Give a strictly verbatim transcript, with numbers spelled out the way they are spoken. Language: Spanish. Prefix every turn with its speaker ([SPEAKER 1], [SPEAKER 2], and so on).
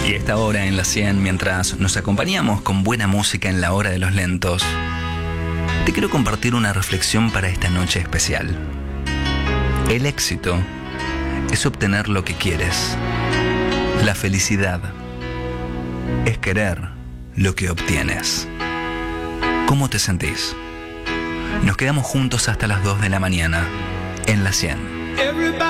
[SPEAKER 1] Y a esta hora en la cien, mientras nos acompañamos con buena música en la hora de los lentos, te quiero compartir una reflexión para esta noche especial. El éxito es obtener lo que quieres. La felicidad es querer lo que obtienes. ¿Cómo te sentís? Nos quedamos juntos hasta las dos de la mañana en la cien.